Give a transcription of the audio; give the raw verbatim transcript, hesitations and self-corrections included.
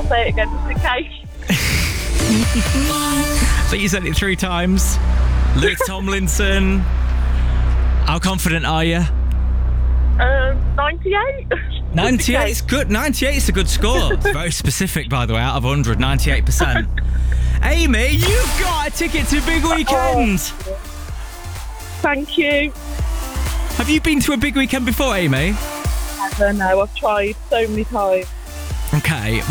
say it again just in case. So you said it three times. Lewis Tomlinson. How confident are you? Um, ninety-eight. ninety-eight is good. ninety-eight is a good score. It's very specific, by the way, out of one hundred, ninety-eight percent. Amy, you've got a ticket to Big Weekend. Oh, thank you. Have you been to a Big Weekend before, Amy? I don't know, I've tried so many times. Okay.